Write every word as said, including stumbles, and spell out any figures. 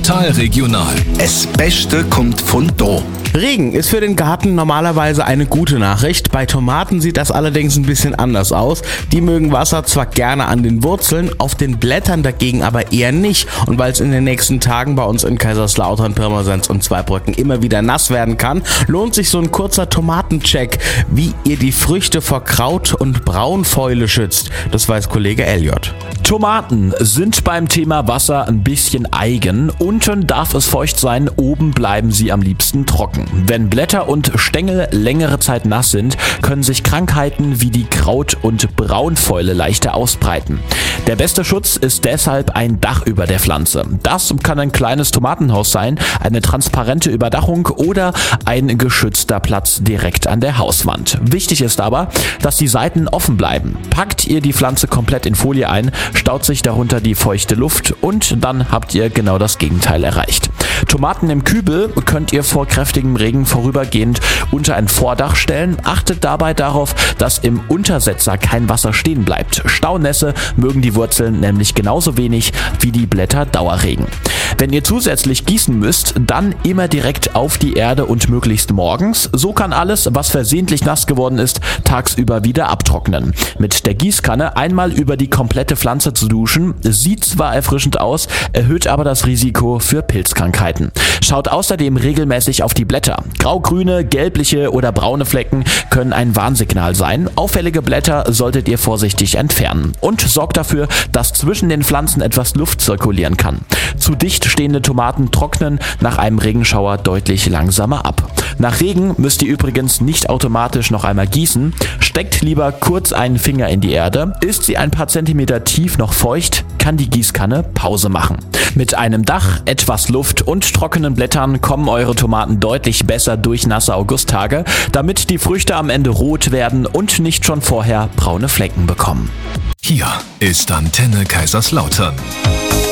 Total regional. Es Beste kommt von da. Regen ist für den Garten normalerweise eine gute Nachricht. Bei Tomaten sieht das allerdings ein bisschen anders aus. Die mögen Wasser zwar gerne an den Wurzeln, auf den Blättern dagegen aber eher nicht. Und weil es in den nächsten Tagen bei uns in Kaiserslautern, Pirmasens und Zweibrücken immer wieder nass werden kann, lohnt sich so ein kurzer Tomatencheck, wie ihr die Früchte vor Kraut und Braunfäule schützt. Das weiß Kollege Elliot. Tomaten sind beim Thema Wasser ein bisschen eigen. Unten darf es feucht sein, oben bleiben sie am liebsten trocken. Wenn Blätter und Stängel längere Zeit nass sind, können sich Krankheiten wie die Kraut- und Braunfäule leichter ausbreiten. Der beste Schutz ist deshalb ein Dach über der Pflanze. Das kann ein kleines Tomatenhaus sein, eine transparente Überdachung oder ein geschützter Platz direkt an der Hauswand. Wichtig ist aber, dass die Seiten offen bleiben. Packt ihr die Pflanze komplett in Folie ein, staut sich darunter die feuchte Luft und dann habt ihr genau das Gegenteil erreicht. Tomaten im Kübel könnt ihr vor kräftigem Regen vorübergehend unter ein Vordach stellen. Achtet dabei darauf, dass im Untersetzer kein Wasser stehen bleibt. Staunässe mögen die Wurzeln nämlich genauso wenig wie die Blätter Dauerregen. Wenn ihr zusätzlich gießen müsst, dann immer direkt auf die Erde und möglichst morgens. So kann alles, was versehentlich nass geworden ist, tagsüber wieder abtrocknen. Mit der Gießkanne einmal über die komplette Pflanze zu duschen, sieht zwar erfrischend aus, erhöht aber das Risiko für Pilzkrankheiten. Schaut außerdem regelmäßig auf die Blätter. Graugrüne, gelbliche oder braune Flecken können ein Warnsignal sein. Auffällige Blätter solltet ihr vorsichtig entfernen. Und sorgt dafür, dass zwischen den Pflanzen etwas Luft zirkulieren kann. Zu dicht stehende Tomaten trocknen nach einem Regenschauer deutlich langsamer ab. Nach Regen müsst ihr übrigens nicht automatisch noch einmal gießen. Steckt lieber kurz einen Finger in die Erde. Ist sie ein paar Zentimeter tief noch feucht, kann die Gießkanne Pause machen. Mit einem Dach, etwas Luft und trockenen Blättern kommen eure Tomaten deutlich besser durch nasse Augusttage, damit die Früchte am Ende rot werden und nicht schon vorher braune Flecken bekommen. Hier ist Antenne Kaiserslautern.